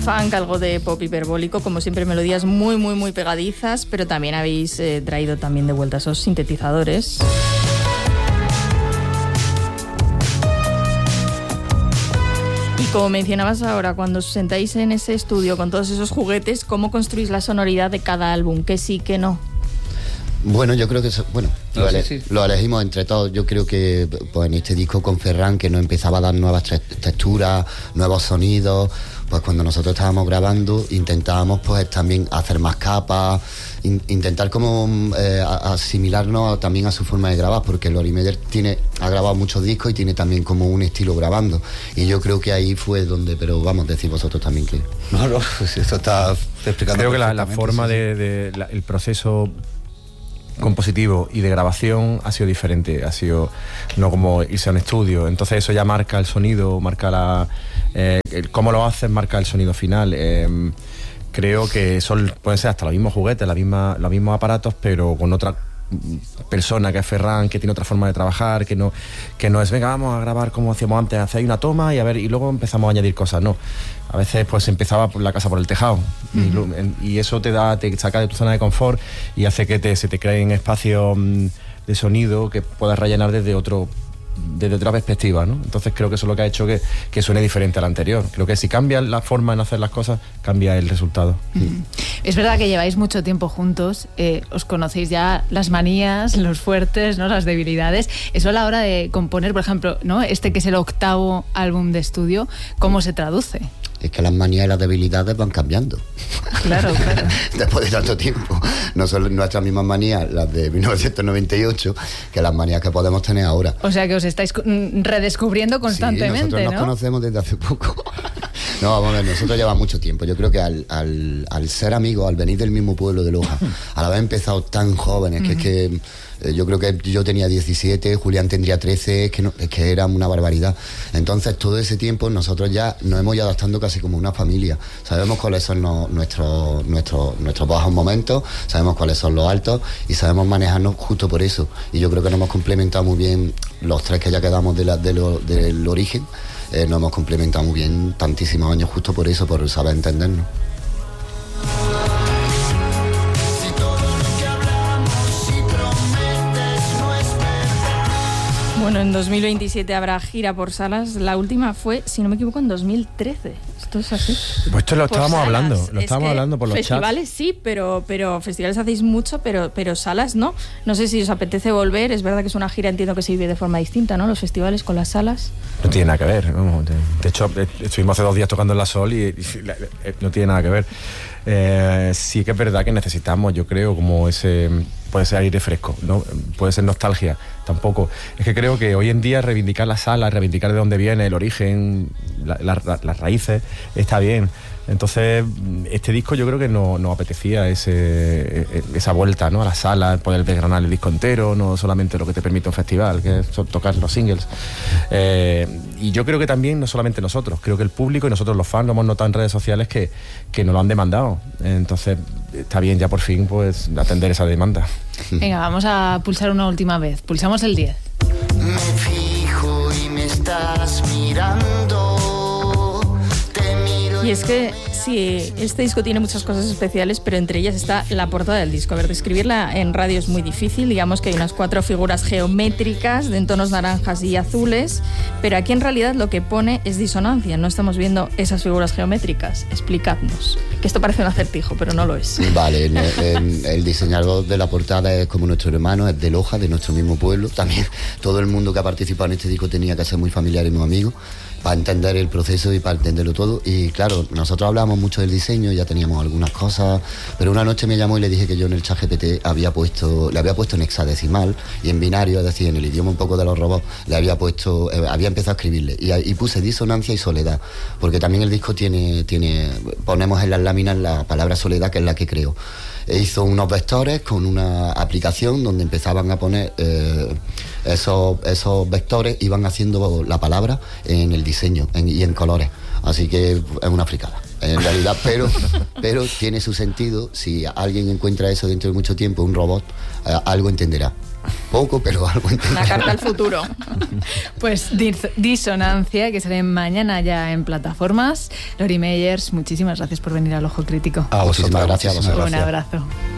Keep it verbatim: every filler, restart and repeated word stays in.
Funk, algo de pop hiperbólico, como siempre melodías muy, muy, muy pegadizas, pero también habéis eh, traído también de vuelta esos sintetizadores. Y como mencionabas ahora, cuando os sentáis en ese estudio con todos esos juguetes, ¿cómo construís la sonoridad de cada álbum? ¿Qué sí, qué no? Bueno, yo creo que eso, bueno, lo, ele- sí, sí. lo elegimos entre todos. Yo creo que pues, en este disco con Ferran, que nos empezaba a dar nuevas tre- texturas, nuevos sonidos, pues cuando nosotros estábamos grabando intentábamos pues también hacer más capas, in- intentar como eh, asimilarnos también a su forma de grabar, porque Lori Meder tiene, ha grabado muchos discos y tiene también como un estilo grabando, y yo creo que ahí fue donde, pero vamos, decir vosotros también que... No, no, esto está explicando. Creo que la, la forma sí, de, de la, el proceso compositivo y de grabación ha sido diferente, ha sido no como irse a un estudio, entonces eso ya marca el sonido, marca la eh, el, cómo lo haces, marca el sonido final. Eh, creo que son, pueden ser hasta los mismos juguetes, la misma, los mismos aparatos, pero con otra persona que es Ferran, que tiene otra forma de trabajar, que no, que no es venga, vamos a grabar como hacíamos antes, hacer una toma y a ver, y luego empezamos a añadir cosas. No, a veces pues empezaba por la casa por el tejado, uh-huh. y, y eso te da, te saca de tu zona de confort y hace que te, se te creen espacios mm, de sonido que puedas rellenar desde otro desde otra perspectiva, ¿no? Entonces creo que eso es lo que ha hecho que, que suene diferente al anterior. Creo que si cambia la forma en hacer las cosas, cambia el resultado. Mm. Es verdad que lleváis mucho tiempo juntos, eh, os conocéis ya las manías, los fuertes, ¿no? Las debilidades. Eso a la hora de componer, por ejemplo, ¿no? Este que es el octavo álbum de estudio, ¿cómo se traduce? Es que las manías y las debilidades van cambiando. Claro, claro. Después de tanto tiempo. No son nuestras mismas manías, las de mil novecientos noventa y ocho, que las manías que podemos tener ahora. O sea que os estáis redescubriendo constantemente, sí, nosotros ¿no? nos conocemos desde hace poco. No, vamos a ver, nosotros llevamos mucho tiempo. Yo creo que al, al, al ser amigos, al venir del mismo pueblo de Loja, al haber empezado tan jóvenes, que uh-huh. es que eh, yo creo que yo tenía diecisiete, Julián tendría trece, es que, no, es que era una barbaridad. Entonces, todo ese tiempo nosotros ya nos hemos ido adaptando casi como una familia. Sabemos cuáles son no, nuestros, nuestros, nuestros bajos momentos, sabemos cuáles son los altos y sabemos manejarnos justo por eso. Y yo creo que nos hemos complementado muy bien los tres que ya quedamos de la, de lo, del origen. Eh, nos hemos complementado muy bien tantísimos años justo por eso, por saber entendernos. Bueno, en dos mil veintisiete habrá gira por salas. La última fue, si no me equivoco, en dos mil trece. ¿Esto es así? Pues esto lo por estábamos salas. hablando, lo es estábamos hablando por los festivales chats. Festivales sí, pero, pero festivales hacéis mucho, pero, pero salas no. No sé si os apetece volver. Es verdad que es una gira, entiendo que se vive de forma distinta, ¿no? Los festivales con las salas. No tiene nada que ver. ¿no? De hecho, estuvimos hace dos días tocando en La Sol y, y no tiene nada que ver. Eh, sí que es verdad que necesitamos, yo creo, como ese... Puede ser aire fresco, ¿no? Puede ser nostalgia, tampoco. Es que creo que hoy en día reivindicar la sala, reivindicar de dónde viene, el origen, la, la, la, las raíces, está bien. Entonces, este disco yo creo que nos no apetecía ese, esa vuelta, ¿no? A la sala, poder desgranar el disco entero, no solamente lo que te permite un festival, que es tocar los singles. Eh, y yo creo que también, no solamente nosotros, creo que el público y nosotros los fans lo hemos notado en redes sociales que, que nos lo han demandado. Entonces, está bien ya por fin pues atender esa demanda. Venga, vamos a pulsar una última vez. Pulsamos el diez. Me fijo y me estás mirando. Y es que sí, este disco tiene muchas cosas especiales, pero entre ellas está la portada del disco. A ver, describirla en radio es muy difícil. Digamos que hay unas cuatro figuras geométricas de en tonos naranjas y azules, pero aquí en realidad lo que pone es disonancia. No estamos viendo esas figuras geométricas. Explicadnos. Que esto parece un acertijo, pero no lo es. Vale, el, el, el diseñador de la portada es como nuestro hermano, es de Loja, de nuestro mismo pueblo. También todo el mundo que ha participado en este disco tenía que ser muy familiar y muy amigo para entender el proceso y para entenderlo todo. Y claro, nosotros hablábamos mucho del diseño, ya teníamos algunas cosas, pero una noche me llamó y le dije que yo en el ChatGPT había puesto, le había puesto en hexadecimal y en binario, es decir, en el idioma un poco de los robots, le había puesto, eh, había empezado a escribirle y, y puse disonancia y soledad, porque también el disco tiene, tiene, ponemos en las láminas la palabra soledad, que es la que creo. E hizo unos vectores con una aplicación donde empezaban a poner eh, esos, esos vectores, iban haciendo la palabra en el diseño en, y en colores. Así que es una fricada, en realidad, pero, pero tiene su sentido. Si alguien encuentra eso dentro de mucho tiempo, un robot, eh, algo entenderá. Poco, pero algo intentaré. Una carta al futuro. Pues dis- Disonancia, que sale mañana ya en plataformas. Lori Meyers, muchísimas gracias por venir al Ojo Crítico. A vosotros, Muchísimas gracias a muchísimas vosotros. Un abrazo.